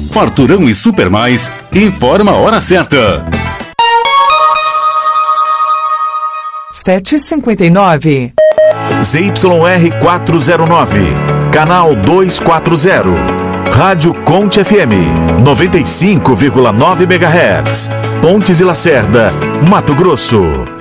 Farturão e Super Mais informa a hora certa. 7h59. ZYR 409, canal 240. Rádio Conte FM, 95,9 MHz. Pontes e Lacerda, Mato Grosso.